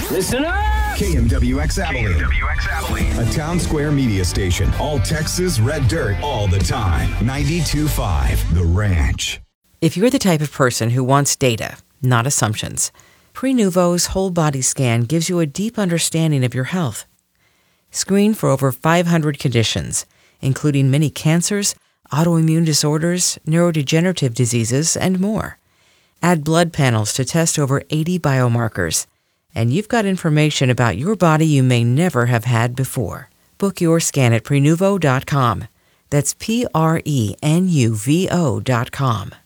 Listen up! KMWX Abilene. A town square media station. All Texas red dirt all the time. 92.5 The Ranch. If you're the type of person who wants data, not assumptions, Prenuvo's whole body scan gives you a deep understanding of your health. Screen for over 500 conditions, including many cancers, autoimmune disorders, neurodegenerative diseases, and more. Add blood panels to test over 80 biomarkers, and you've got information about your body you may never have had before. Book your scan at Prenuvo.com. That's Prenuvo.com.